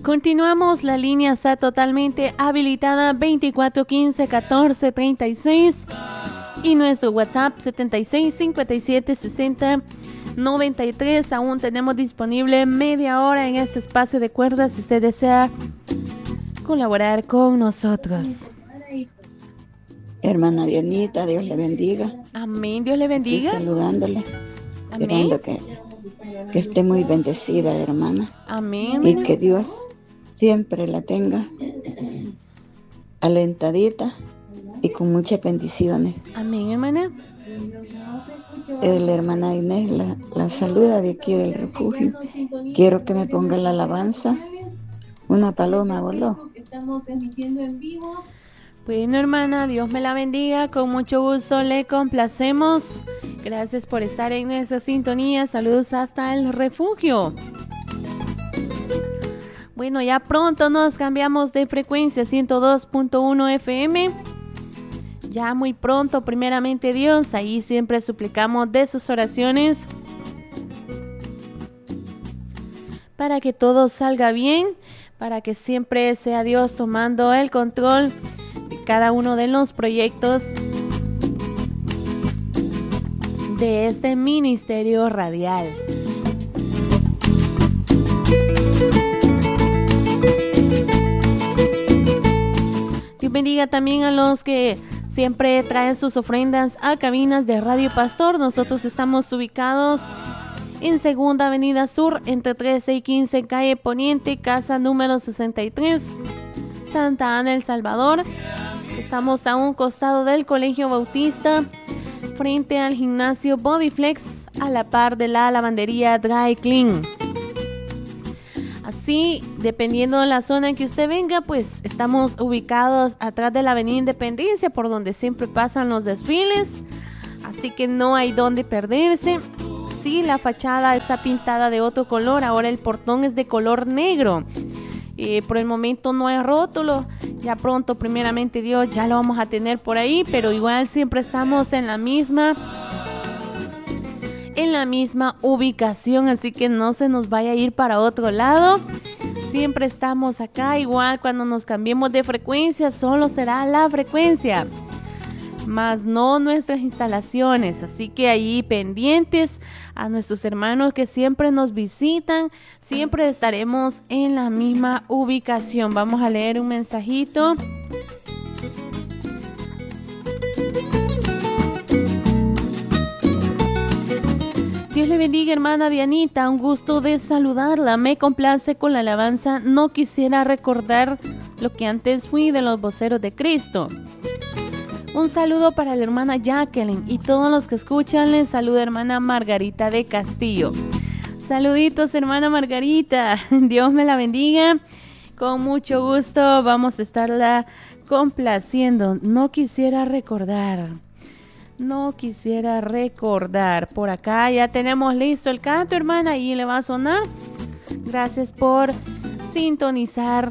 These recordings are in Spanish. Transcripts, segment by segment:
Continuamos, la línea está totalmente habilitada 2415-1436 y nuestro WhatsApp 76576093. Aún tenemos disponible media hora en este espacio de cuerdas si usted desea colaborar con nosotros. Hermana Dianita, Dios le bendiga. Amén, Dios le bendiga. Estoy saludándole. Amén. Esperando que esté muy bendecida, hermana. Amén. Y que Dios siempre la tenga alentadita y con muchas bendiciones. Amén, hermana. La hermana Inés la saluda de aquí del refugio. Quiero que me ponga la alabanza. Una paloma voló. Estamos transmitiendo en vivo. Bueno, hermana, Dios me la bendiga. Con mucho gusto le complacemos. Gracias por estar en esa sintonía. Saludos hasta el refugio. Bueno, ya pronto nos cambiamos de frecuencia, 102.1 FM. Ya muy pronto, primeramente Dios, ahí siempre suplicamos de sus oraciones para que todo salga bien, para que siempre sea Dios tomando el control de cada uno de los proyectos de este ministerio radial. Dios bendiga también a los que siempre traen sus ofrendas a cabinas de Radio Pastor. Nosotros estamos ubicados en Segunda Avenida Sur, entre 13 y 15, calle Poniente, casa número 63, Santa Ana, El Salvador. Estamos a un costado del Colegio Bautista, frente al gimnasio Bodyflex, a la par de la lavandería Dry Clean. Así, dependiendo de la zona en que usted venga, pues estamos ubicados atrás de la Avenida Independencia, por donde siempre pasan los desfiles, así que no hay donde perderse. Sí, la fachada está pintada de otro color, ahora el portón es de color negro. Por el momento no hay rótulo, ya pronto, primeramente Dios, ya lo vamos a tener por ahí, pero igual siempre estamos en la misma ubicación, así que no se nos vaya a ir para otro lado. Siempre estamos acá, igual cuando nos cambiemos de frecuencia, solo será la frecuencia, más no nuestras instalaciones, así que ahí pendientes a nuestros hermanos que siempre nos visitan, siempre estaremos en la misma ubicación. Vamos a leer un mensajito. Dios le bendiga, hermana Dianita, un gusto de saludarla. Me complace con la alabanza. No quisiera recordar lo que antes fui de los voceros de Cristo. Un saludo para la hermana Jacqueline y todos los que escuchan. Les saluda hermana Margarita de Castillo. Saluditos, hermana Margarita. Dios me la bendiga. Con mucho gusto vamos a estarla complaciendo. No quisiera recordar. Por acá ya tenemos listo el canto, hermana, ahí le va a sonar. Gracias por sintonizar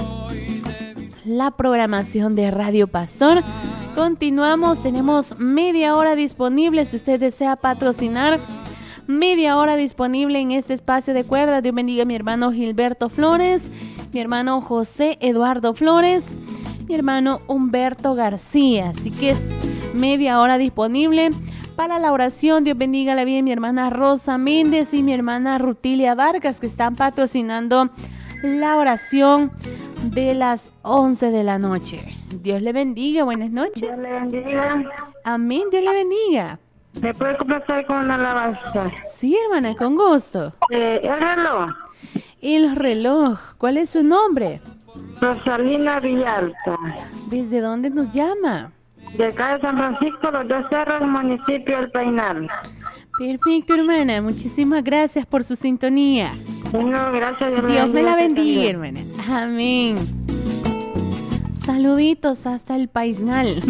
la programación de Radio Pastor. Continuamos, tenemos media hora disponible si usted desea patrocinar. Media hora disponible en este espacio de cuerdas. Dios bendiga a mi hermano Gilberto Flores, mi hermano José Eduardo Flores, mi hermano Humberto García. Así que es media hora disponible para la oración. Dios bendiga la vida de mi hermana Rosa Méndez y mi hermana Rutilia Vargas, que están patrocinando la oración de las 11 de la noche. Dios le bendiga, buenas noches. Dios le bendiga. Amén, Dios le bendiga. ¿Me puede complacer con una alabanza? Sí, hermana, con gusto. El reloj. El reloj, ¿cuál es su nombre? Rosalina Villalta. ¿Desde dónde nos llama? De acá de San Francisco, los Dos Cerros, municipio del Painar. Perfecto, hermana. Muchísimas gracias por su sintonía. No, gracias. Dios me la bendiga, hermana. Amén. Saluditos hasta el Paisnal.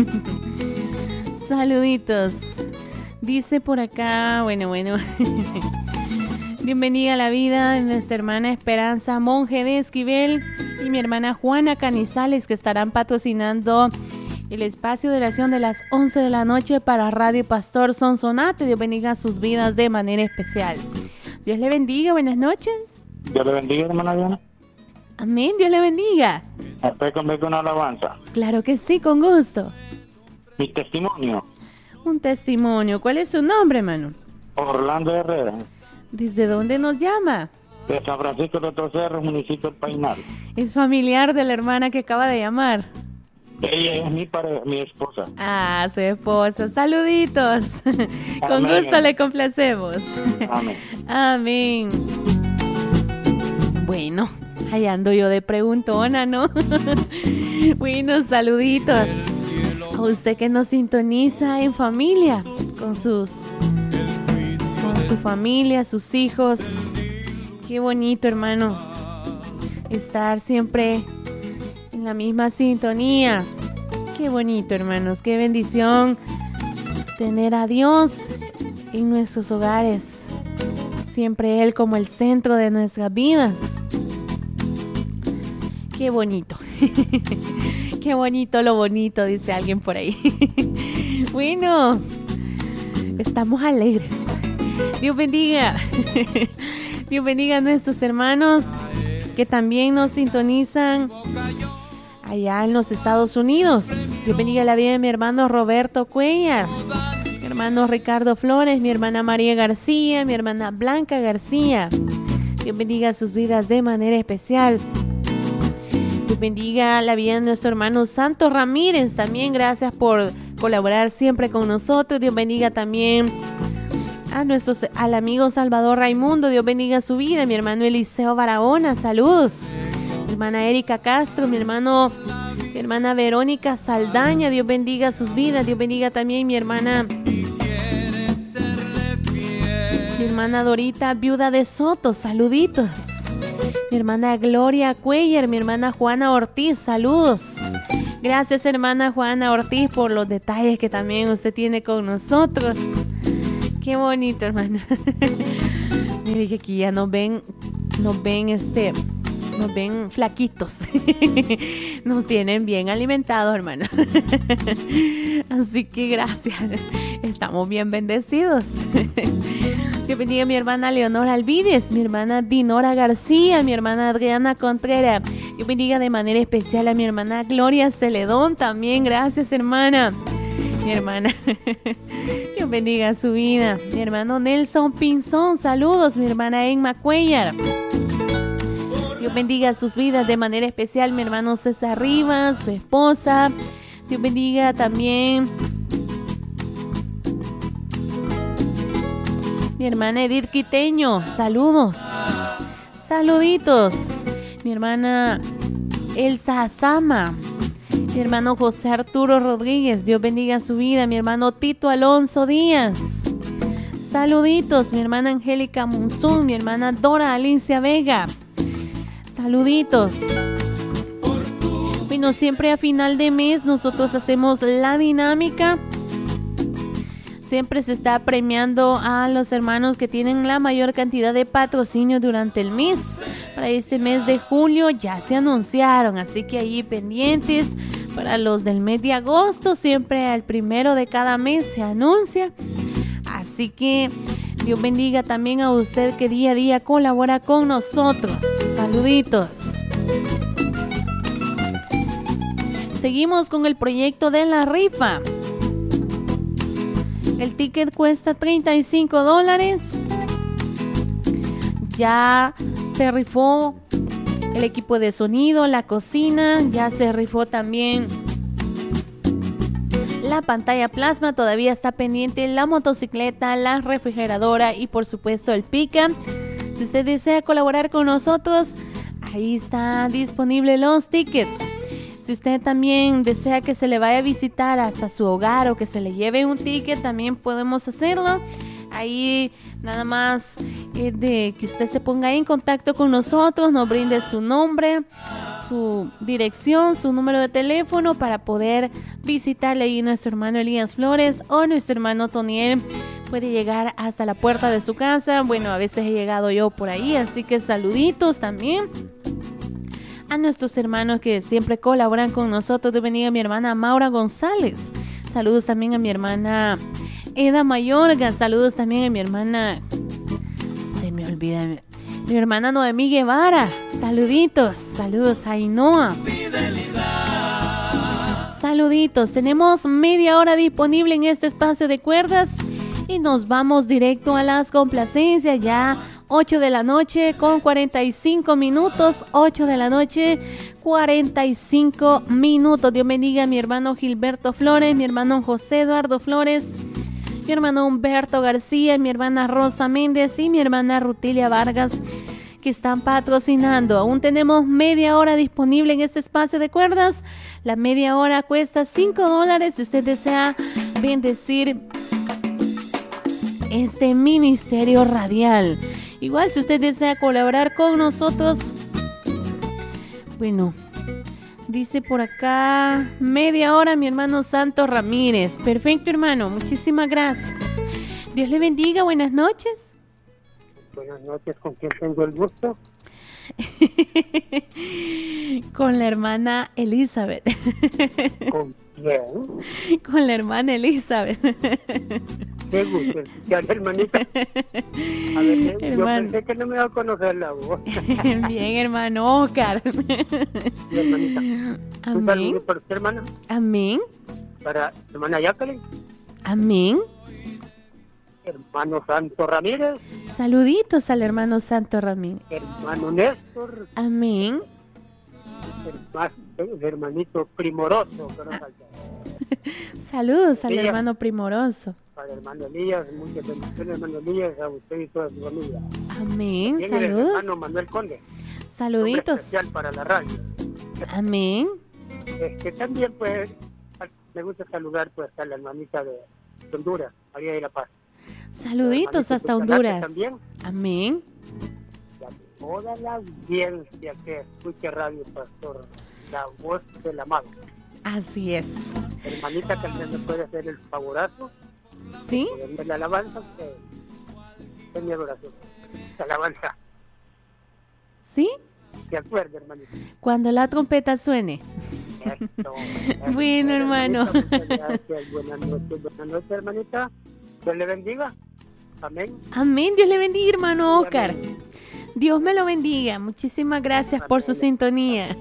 Saluditos. Dice por acá, bueno. Bienvenida a la vida de nuestra hermana Esperanza Monje de Esquivel y mi hermana Juana Canizales, que estarán patrocinando el espacio de oración de las 11 de la noche para Radio Pastor Sonsonate. Dios bendiga sus vidas de manera especial. Dios le bendiga, buenas noches. Dios le bendiga, hermana Diana. Amén, Dios le bendiga. ¿Me puede convertir una alabanza? Claro que sí, con gusto. Mi testimonio. Un testimonio. ¿Cuál es su nombre, hermano? Orlando Herrera. ¿Desde dónde nos llama? De San Francisco de los Cerros, municipio del Painal. Es familiar de la hermana que acaba de llamar. Ella es mi esposa. Ah, su esposa. Saluditos. Con Amén. gusto le complacemos. Amén. Amén. Bueno, ahí ando yo de preguntona, ¿no? Bueno, saluditos a usted que nos sintoniza en familia, con su familia, sus hijos. Qué bonito, hermanos, estar siempre en la misma sintonía. Qué bonito, hermanos, qué bendición tener a Dios en nuestros hogares. Siempre Él como el centro de nuestras vidas. Qué bonito. Qué bonito lo bonito, dice alguien por ahí. Bueno, estamos alegres. Dios bendiga. Dios bendiga a nuestros hermanos que también nos sintonizan allá en los Estados Unidos. Dios bendiga la vida de mi hermano Roberto Cuellar, mi hermano Ricardo Flores, mi hermana María García, mi hermana Blanca García. Dios bendiga sus vidas de manera especial. Dios bendiga la vida de nuestro hermano Santo Ramírez. También gracias por colaborar siempre con nosotros. Dios bendiga también al amigo Salvador Raimundo. Dios bendiga su vida. Mi hermano Eliseo Barahona, saludos. Mi hermana Erika Castro, mi hermana Verónica Saldaña. Dios bendiga sus vidas. Dios bendiga también mi hermana Dorita, viuda de Soto, saluditos. Mi hermana Gloria Cuellar, mi hermana Juana Ortiz, saludos. Gracias, hermana Juana Ortiz, por los detalles que también usted tiene con nosotros. Qué bonito, hermana. Mire que aquí ya nos ven flaquitos. Nos tienen bien alimentados, hermano. Así que gracias. Estamos bien bendecidos. Que bendiga a mi hermana Leonora Alvides, mi hermana Dinora García, mi hermana Adriana Contreras. Que bendiga de manera especial a mi hermana Gloria Celedón también. Gracias, hermana. Mi hermana. Dios bendiga su vida. Mi hermano Nelson Pinzón, saludos. Mi hermana Emma Cuellar. Dios bendiga sus vidas de manera especial. Mi hermano César Rivas, su esposa. Dios bendiga también mi hermana Edith Quiteño, saludos. Saluditos. Mi hermana Elsa Azama. Mi hermano José Arturo Rodríguez, Dios bendiga su vida. Mi hermano Tito Alonso Díaz. Saluditos. Mi hermana Angélica Monzón. Mi hermana Dora Alicia Vega. Saluditos. Bueno, siempre a final de mes nosotros hacemos la dinámica. Siempre se está premiando a los hermanos que tienen la mayor cantidad de patrocinio durante el mes. Para este mes de julio ya se anunciaron, así que allí pendientes. Para los del mes de agosto, siempre al primero de cada mes se anuncia. Así que Dios bendiga también a usted que día a día colabora con nosotros. Saluditos. Seguimos con el proyecto de la rifa. El ticket cuesta $35. Ya se rifó el equipo de sonido, la cocina, ya se rifó también la pantalla plasma, todavía está pendiente la motocicleta, la refrigeradora y por supuesto el pick-up. Si usted desea colaborar con nosotros, ahí está disponible los tickets. Si usted también desea que se le vaya a visitar hasta su hogar o que se le lleve un ticket, también podemos hacerlo. Ahí nada más de que usted se ponga en contacto con nosotros, nos brinde su nombre, su dirección, su número de teléfono para poder visitarle ahí nuestro hermano Elías Flores o nuestro hermano Toniel. Puede llegar hasta la puerta de su casa. Bueno, a veces he llegado yo por ahí, así que saluditos también a nuestros hermanos que siempre colaboran con nosotros. Dios bendiga a mi hermana Maura González. Saludos también a mi hermana Eda Mayorga. Saludos también a mi hermana, se me olvida, Mi hermana Noemí Guevara, saluditos, saludos a Ainhoa. Saluditos, tenemos media hora disponible en este espacio de cuerdas y nos vamos directo a las complacencias. Ya 8 de la noche con 45 minutos, 8 de la noche 45 minutos. Dios bendiga a mi hermano Gilberto Flores, mi hermano José Eduardo Flores, mi hermano Humberto García, mi hermana Rosa Méndez y mi hermana Rutilia Vargas, que están patrocinando. Aún tenemos media hora disponible en este espacio de cuerdas. La media hora cuesta $5 si usted desea bendecir este ministerio radial. Igual si usted desea colaborar con nosotros, bueno, dice por acá media hora mi hermano Santos Ramírez. Perfecto, hermano, muchísimas gracias. Dios le bendiga, buenas noches. Buenas noches, ¿con quién tengo el gusto? Con la hermana Elizabeth. ¿Con quién? Con la hermana Elizabeth. Qué gusto escuchar, hermanita. A ver, yo pensé que no me iba a conocer la voz. Bien, hermano Oscar. Sí, hermanita. Un Amén. saludo para usted, hermana. Amén. Para hermana Jacqueline. Amén. Hermano Santo Ramírez. Saluditos al hermano Santo Ramírez. Hermano Néstor. Amén. Hermanito Primoroso. Que no falta. Saludos al Elías. hermano Primoroso. Para hermano Elías, muchas bendiciones, hermano Elías, a usted y toda su familia. Amén. Tiene el Saludos. hermano Manuel Conde. Nombre Saluditos. especial para la radio. Amén. También pues me gusta saludar pues a la hermanita de Honduras, María de la Paz. Saluditos Hermanito hasta Tucanaque Honduras. También, Amén. y a toda la audiencia que escucha Radio Pastor, la voz del amado. Así es. Hermanita, también me puede hacer el favorazo, ¿Sí? ponerme la alabanza, que es mi adoración. La alabanza, ¿Sí? ¿se acuerda, hermanita? Cuando la trompeta suene. Esto, Bueno, hermano. Muchas gracias, buenas noches, hermanita. Dios le bendiga. Amén. Amén. Dios le bendiga, hermano Oscar. Dios me lo bendiga. Muchísimas gracias por su sintonía.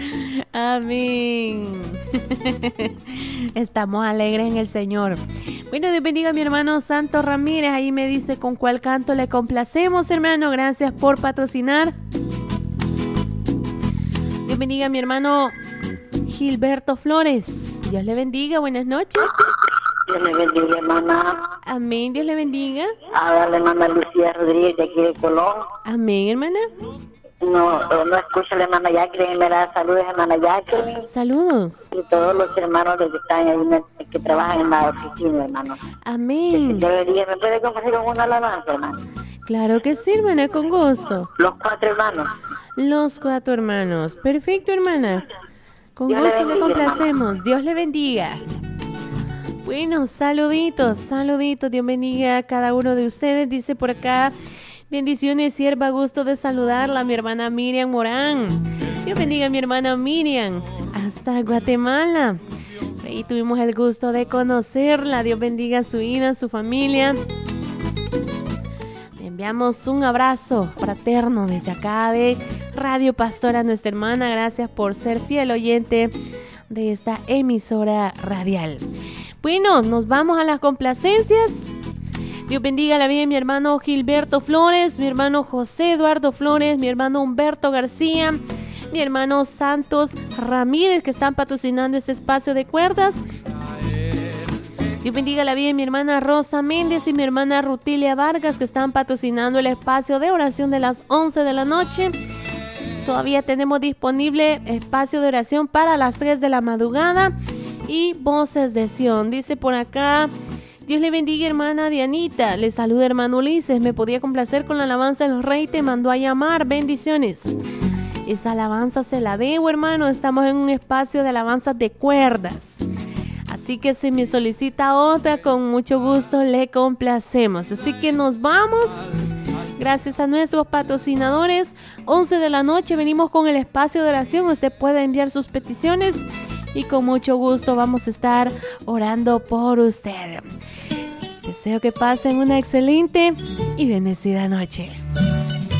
Amén. Estamos alegres en el Señor. Bueno, Dios bendiga a mi hermano Santos Ramírez. Ahí me dice con cuál canto le complacemos, hermano. Gracias por patrocinar. Dios bendiga a mi hermano Gilberto Flores. Dios le bendiga. Buenas noches. Dios le bendiga, hermana. Amén. Dios le bendiga. A la hermana Lucía Rodríguez de aquí de Colón. Amén, hermana. No escucha la hermana Jacqueline, me da saludos, hermana Jacqueline. Saludos. Y todos los hermanos que están ahí, que trabajan en la oficina, hermano. Amén. Yo le dije, ¿me puede compartir con una alabanza, hermano? Claro que sí, hermana, con gusto. Los 4 hermanos. Los 4 hermanos. Perfecto, hermana. Con Dios le gusto le bendiga, complacemos. Dios le bendiga. Bueno, saluditos. Dios bendiga a cada uno de ustedes. Dice por acá, bendiciones, sierva, gusto de saludarla, mi hermana Miriam Morán. Dios bendiga a mi hermana Miriam hasta Guatemala. Ahí tuvimos el gusto de conocerla. Dios bendiga a su hija, a su familia. Le enviamos un abrazo fraterno desde acá de Radio Pastor a nuestra hermana. Gracias por ser fiel oyente de esta emisora radial. Bueno, nos vamos a las complacencias. Dios bendiga la vida de mi hermano Gilberto Flores, mi hermano José Eduardo Flores, mi hermano Humberto García, mi hermano Santos Ramírez, que están patrocinando este espacio de cuerdas. Dios bendiga la vida de mi hermana Rosa Méndez y mi hermana Rutilia Vargas, que están patrocinando el espacio de oración de las 11 de la noche. Todavía tenemos disponible espacio de oración para las 3 de la madrugada y Voces de Sion. Dice por acá, Dios le bendiga, hermana Dianita. Le saluda, hermano Ulises. Me podía complacer con la alabanza de los reyes. Te mandó a llamar. Bendiciones. Esa alabanza se la debo, hermano. Estamos en un espacio de alabanzas de cuerdas. Así que si me solicita otra, con mucho gusto le complacemos. Así que nos vamos. Gracias a nuestros patrocinadores. 11 de la noche venimos con el espacio de oración. Usted puede enviar sus peticiones y con mucho gusto vamos a estar orando por usted. Deseo que pasen una excelente y bendecida noche.